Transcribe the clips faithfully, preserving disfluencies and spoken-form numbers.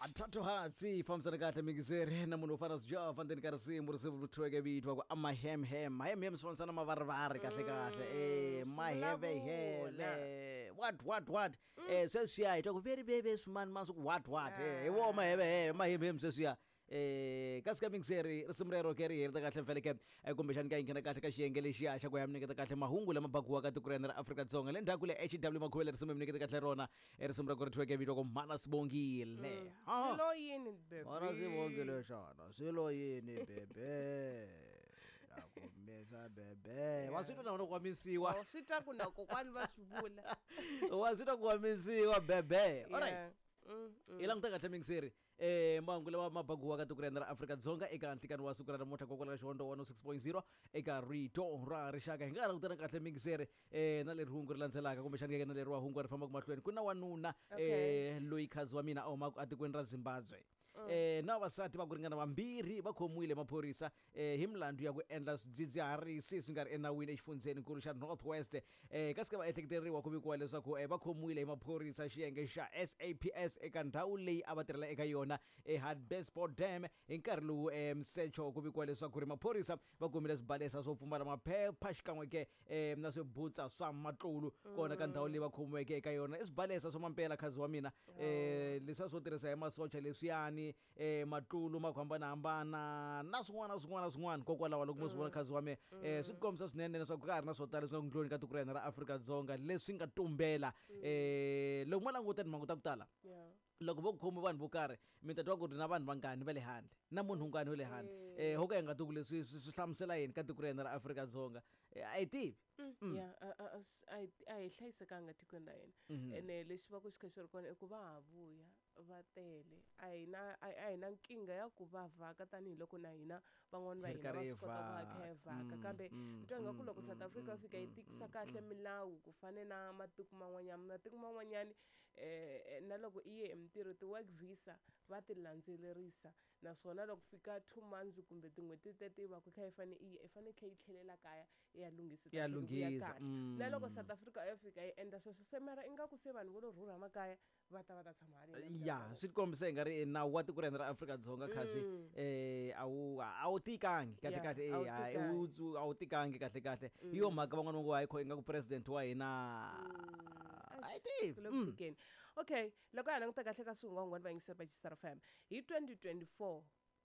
Tatu hasi famsana kahle mingisere na munhu ufana sija fandeni ka risimu risimu luthiweke vitwa ku amahem hem hem hem swansana mavarvari kahle kahle eh mahebe hele what what what eh sesiya itwa ku very baby man masu what what eh iwo mahebe he mahebe hem sesiya eh kasi ka mingiseri risimu rero ke ri hirta kahle mfele ke kumbe xani ka ingena kahle ka xiyenge lexiya xa ku ya miniketa kahle mahungu lama bakiwa ka tiko ra Afrika-Dzonga le ndhaku le H W Makhuvele risimu miniketa kahle rona risimu ra ku rithiweke vitwa ku Mana Sibongile silo yini bebe Mana Sibongile xana silo yini bebe akumesa bebe wasitwa na kwamisiwa swita kuna kokwani va swivula wasitwa kwamisiwa bebe alright Mm, mm. ilangta kahle mingiseri eh mangu lawa mabaguwa ka tiko ra Afrika-Dzonga eka nhlikani wa siku ra namuntlha kokwala ka xihondo one oh six point zero eka rito ra rixaka hi nga langutana kahle mingiseri eh na leri hungu ri landzelaka kumbe xani na leri wa hungu ri famba mahlweni ku na wanuna eh loyi khazi wa mina a huma atikweni ra Zimbabwe eh na vasati va ku ringana vambirhi va khomiwile maphorisa eh hi milandzu ya ku endla swidzidziharisi swi nga ri enawini exifundzeni nkulu xa North West eh kasi ka va ehleketeriwa ku vikiwa leswaku va khomiwile hi maphorisa xiyenge xa S A P S eka ndhawu leyi a va tirhela eka yona eHartbeespoort Dam hi nkarhi lowu msecho ku vikiwa leswaku ri maphorisa va kumile swibalesa swo pfumala maphepha xikan'we ke na swibutsa swa matlulu kona ka ndhawu leyi va khomiweke eka yona i swibalesa swa mampela khazi wa mina eh leswi swo tirhisa hi masocha leswiyani eh matlulu ma ku hambanahambana na swin'wana na swin'wana na swin'wana kokwalaho loko mo swi vona khazi wa me eh swi kombisa swinene leswaku ka ha ri na swo tala leswi nga ku ndloni ka tiko ra Afrika-Dzonga leswi nga tumbela eh loko mo languta timhangu ta ku tala loko vo khomi vanhu vo karhi mi ta twa ku ri na vanhu vangani va le handle na munhu ungani wa le handle eh ho ka hi nga tiku leswi swi hlamusela yini ka tiko ra Afrika-Dzonga a hi tivi ya a hi hlayisekanga tikweni ra hina ene lexi va ku xi kha xi ri kona i ku va ha vuya va tele a hi na a hi na nkingha ya ku va vhaka tanihiloko na hina van'wani va hina va swi kota ku va kha hi vhaka kambe twa nga ku loko South Africa yi fika yi tikisa kahle milawu ku fane na matiko man'wanyana matiko man'wanyana eh na loko i ye emintirho ti-work visa va ti landzelerisa naswona loko fika two months kumbe tin'hweti tete va ku kha yi fane i i fane kha yi tlhelela kaya ya lunghisa ya lunghisa na loko South Africa yi fika yi endla sweswo se mara ingaku se vanhu vo lo rhurha makaya va ta va ta tshama haleni ya swi kombisa hi nga ri nawu wa tiko ra Afrika-Dzonga khazi eh a wu a wu tikangi kahle kahle eh a wu tikangi kahle kahle iyo mhaka van'wana ngo hayi kho inga ku president wa hina I think okay loko ha languta kahle ka swingwangwani va yingisela va Star F M hi twenty twenty-four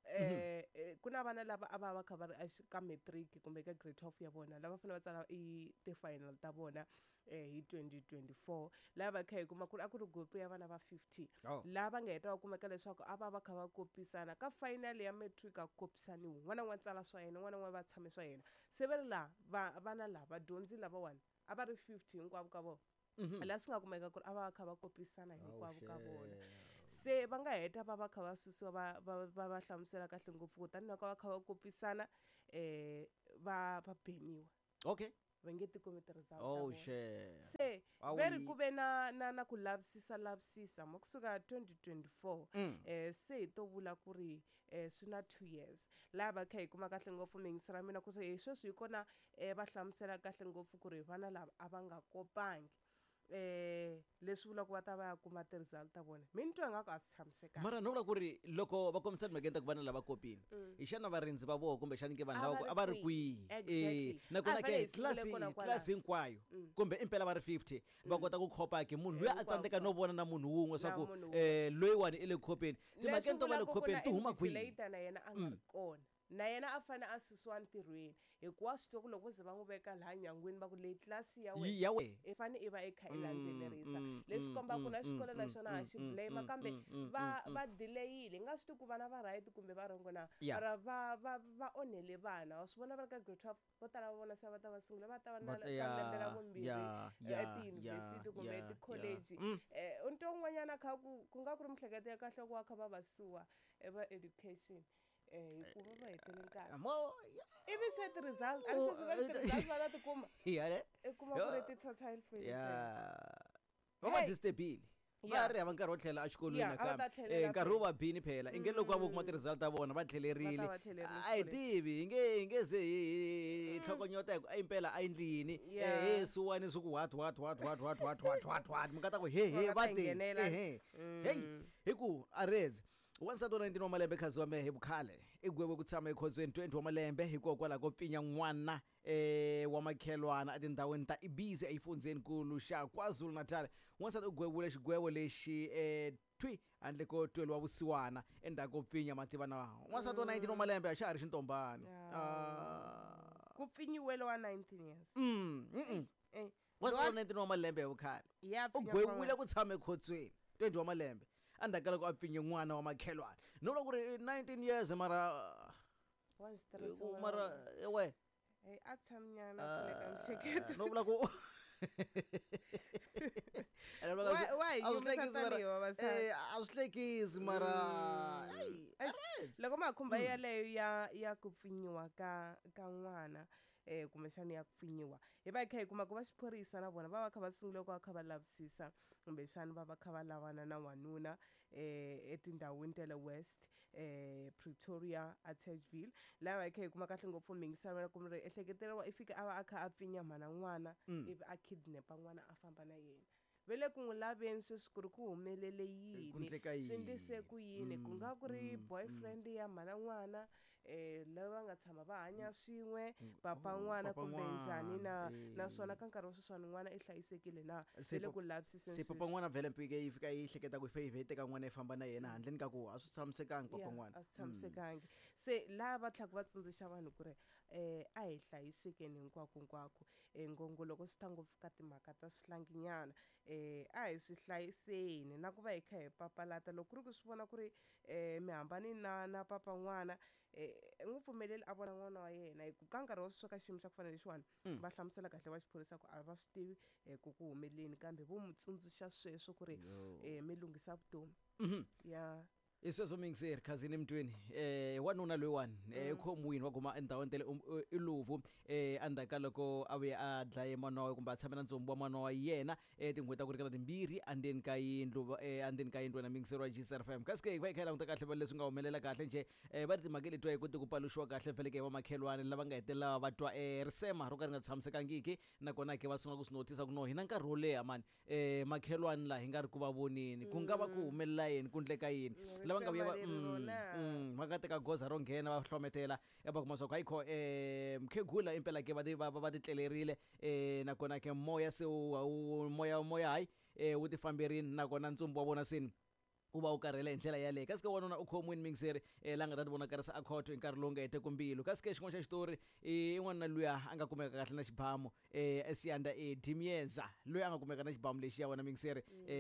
eh kuna vana lava a va va kha va ri ka matric kumbe ka grade twelve ya vona lava fanele va tsala i ti final ta vona eh hi twenty twenty-four lava kha hi kuma ku ri a ku ri group ya vana va fifty lava nga heta va kumeka leswaku a va va kha va kopisana ka final ya matric a kopisaniwa n'wana n'wana tsala swa yena n'wana n'wana va tshame swa yena se va ri la vana lava dyondzi lava one a va ri fifty hinkwavo ka vona la swi nga kumeka ku ri a va kha va kopisana hinkwavo ka vona se va nga heta va va kha va susiwa va va va hlamusela kahle ngopfu ku tani loko va kha va kopisana eh va va beniwa okay va nge ti komi ti-result oh shit se very ku ve na na na ku lavisisa lavisisa mo kusuka twenty twenty-four eh se hi to vula ku ri eh swi na two years lava kha hi kuma kahle ngopfu mingisera mina ku se hi sweswi hi kona eh va hlamusela kahle ngopfu ku ri vana lava a va nga kopangi eh leswi vula ku va ta va ya kuma ti-result ta vona mi ni twa nga ku a swi tshamisekanga mara no vula ku ri loko va kombisa timhaka ta ku vana lava kopini hi xana varindzi va vona kumbe xani ke vanhu lava a va ri kwihi eh nakona ke tlasi tlasi hinkwayo kumbe impela va ri fifty va kota ku khopa ke munhu loyi a tsandzeka no vona na munhu wun'we swa ku eh loyi wani i le khopeni timhaka to va le khopeni ti huma kwihi na yena a nga ri kona na yena a fane a susiwa ntirhweni hikuva swi twa ku loko ze va n'wi veka laha nyangweni va ku leyi tlasi ya wena i fane i va i kha i landzelerisa leswi kombaka na xikolo na xona a xi blame kambe va va delayile nga swi ti ku vana va right kumbe va wrong na mara va va va onhele vana wa swi vona va ri ka grade twelve vo tala va vona se va ta va sungula va ta va na lembe ra vumbirhi etiyunivhesiti kumbe eti-college eh nto un'wanyana kha ku ku nga ku ri mihleketo ya kahle ku va kha va va suwa eva education eh ku va va hetele nkarhi ivi se ti-result a swi fika ti-result va ta ti kuma ya i kuma ku ri ti-total fail ya va va disturb-ile va ri hava nkarhi wo tlhela a xikolweni nakambe eh nkarhi wo va bini phela i nge loko va vo kuma ti-result ta vona va tlhelerile a hi tivi hi nge hi nge ze hi tlhokonyota hi impela a endlini eh suwani swi ku what what what what what what what what what mi nga ta ku he he va te eh hey hi ku areze wansati wa nineteen wa malembe khazi wa mehe bukhale igwebo ku tshama ekhonzweni twenty wa malembe hikokwala ko pfinya n'wana eh wa makhelwana atindhawini ta Ibiza efundzeninkulu xa KwaZulu Natal. Wansati u gwevule xigwevo lexi eh twi handle ko tweliwa vusiwana endzhaku ko pfinya mativana. Wansati wa nineteen wa malembe a xa ha ri xintombani. Ah, ku pfinyiwele wa nineteen years. mm mm Eh, wansati wa nineteen wa malembe hi vukhale ya u gwevule ku tshama ekhonzweni twenty wa malembe andakala ko a pfinye n'wana wa makhelwana. No vula ku ri nineteen years mara u mara we eh a tshamnyana pfuleka mhleketa. no vula ku Why- why? a swi Nyumisa hlekisi tanihi mara vavasati. eh, a swi hlekisi mara Mm. ai, Ai, aretse. loko ma khumba yaleyo ya ya ku pfinyiwa ka ka n'wana eh kumbexani ya ku pfinyiwa hi va hi kha hi kuma ku va xiphorisa na vona va va kha va sungule ku va kha va lavisisa kumbexani va va kha va lavana na n'wanuna eh etindhawini ta le West eh Pretoria Atteridgeville laha hi kha hi kuma kahle ngopfu mingisana ku ri ehleketeriwa i fika a va a kha a pfinya mhana n'wana Mm. ivi a kidnapa n'wana a famba na yena vele ku n'wi laveni sweswi ku ri ku humelele Ku yini endleka swi endlise yini? ku yini ku nga ku ri Mm, boyfriend ya mhana n'wana eh lava nga tshama va hanya swin'we Mm, papa oh, n'wana papa kumbe njhani na n'wana, naswona eh. ka nkarhi wa sweswiwani n'wana i hlayisekile na Se vele pap- ku lavisiseni se papa n'wana vhele mpike yi fika yi hleketa ku ife yi teka n'wana yi famba na yena handleni ka ku a swi tshamisekanga papa Yeah, n'wana. a swi tshamisekangi se laha va tlhaka va tsundzuxa vanhu ku ri eh a hi hlayisekeni hinkwakonkwako eh ngopfu loko swi ta ngopfu ka timhaka ta swihlanginyana eh a hi swi hlayiseni na ku va hi kha hi papalata loko ku ri ku swi vona ku ri eh mi hambani na na papa n'wana eh n'wi pfumeleli a vona n'wana wa yena hi ku ka nkarhi wa sweswo ka xiyimo xa ku fana lexiwani Mm. va hlamusela kahle va xiphorisa ku a va swi tivi eh ku ku humeleni kambe vo mu tsundzuxa sweswo ku ri Yo. eh mi lunghisa vutomi Mhm. ya I sweswo mingiseri khazini emntwini eh wanuna loyiwani eh khomiwini wa kuma endhawini tele iluvu eh andaka loko a vuya a dlaye mana wa kumbe a tshamela ntsumbu wa mana wa yena eh tin'hweti ta ku ringana timbirhi andzeni ka yindlu eh andzeni ka yindlu na mingiseri wa G S R F M kasi ke va hi kha hi languta kahle va leswi nga humelela kahle nje eh va ri timhaka letiwa hi koti ku paluxiwa kahle vhele ke va makhelwani lava nga hetelela va twa eh risema ro ka ri nga tshamisekangiki nakona ke va sungula ku swi notisa ku no hina nkarhi wo leha mani eh makhelwani laha hi nga ri ku va vonini ku nga va ku humelela yini ku endleka yini lava nga vuya va Risema leri rona. mm, va nga teka goza ro nghena va hlometela va kuma swa ku hayikho eh mkhegula impela ke va ti- va- va va titlelerile eh nakona ke moya se wu- wu- moya moya hayi eh wu ti famberini nakona ntsumbu wa vona sini u va u karhele hi ndlela yaleyo kasi ke wanuna u khomiwini mingiseri eh la nga ta ti vonakarisa a khoto hi nkarhi lowu nga hete kumbilu kasi ke xin'wana xa xitori i n'wanuna luya a nga kumeka kahle na xibamu eh esiyanda e Dimieza loyi a nga kumeka na xibamu lexi ya wona mingiseri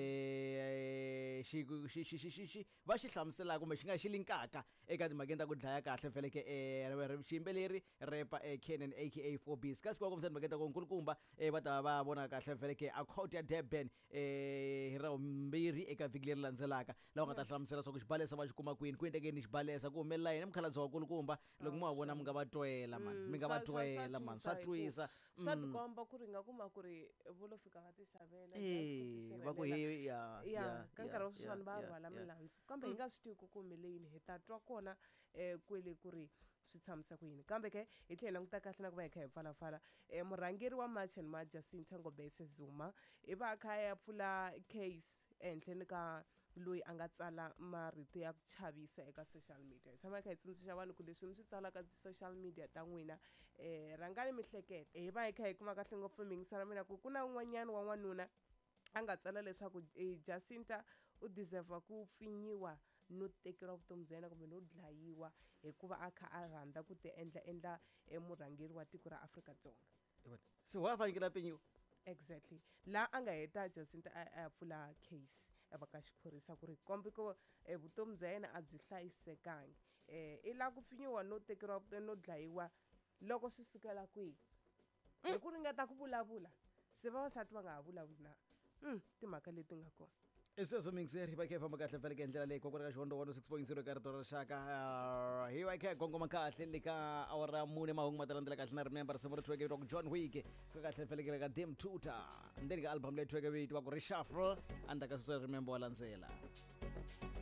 eh xi xi xi xi xi xi va xi hlamuselaka kumbe xi nga xi linkaka eka timhakeni ta ku dlaya kahle vhele ke eh xiyimbeleri repa eh Kenan aka four Bs kasi ke va kombisa timhakeni ta ku nkulukumba eh va ta va vona kahle vhele ke a khoto ya Durban eh hi ravumbirhi eka vhiki leri landzelaka lava nga ta hlamusela swa ku xibalesa va xi kuma kwini ku endlekeni xibalesa ku humelela yini mukhalabye wa kulukumba loko mo wa vona mi nga va twela mani Mm, mi nga va swa- swa- swa twela mani twisa swa hi ku twisa swa Mm. tikomba ku ri nga kuma ku ri vo lo fika va ti xavela Eh, va ku he ya ya ka nkarhi wa ya, sweswiwani va ya, rhwala ya. milandzu kambe hi nga swi tivi ku ku humelele yini hi ta twa kona um kwele ku ri swi tshamisa ku yini kambe ke hi tlhela hi languta kahle na ku va hi kha hi pfalapfala um murhangeri wa march and march Jacinta Ngobese Zuma i va a kha ya pfula case ehenhleni ka loyi a nga tsala marito ya ku chavisa eka social media hi tshama hi kha hi tsundzuxa vanhu ku leswi mi swi tsalaka ti-social media ta n'wina um rhangani mihleketa hi va hi kha hi kuma kahle ngopfu mingisana mina ku ku na un'wanyana wa n'wanuna a nga tsala leswaku eh, Jacinta u deserva ku pfinyiwa no tekeriwa vutomi bya yena kumbe no dlayiwa hikuva a kha a rhandza ku ti endla endla emurhangeri wa tiko ra Afrika-Dzonga se wa fanekele a pfinyiwa exactly laha a nga heta Jacinta a a ya pfula case a va ka xiphorisa ku ri kombi ko eh, vutomi bya yena a byi hlayisekangi um i lava ku pfinyiwa no tekeriwa vutomi no dlayiwa loko swi sukela kwihi hi ku ringeta ku vulavula se vavasati va nga ha vulavuli na mm, timhaka leti nga kona i sweswo mingiseri va kha hi famba kahle vhele ke ndlela leyi kokwala ka xihondo one six point zero eka rito ra rixaka Ah, hi va hi kha hi gongoma kahle le ka awara ra mune mahungu ma ta landzela kahle na remember risimu ri thweke vitiwa ku John Wick suka kahle vhele ke le ka Dim Tutor ndzeni ka album leyi thweke vitiwa ku Reshuffle andaka sweswo remember wa landzela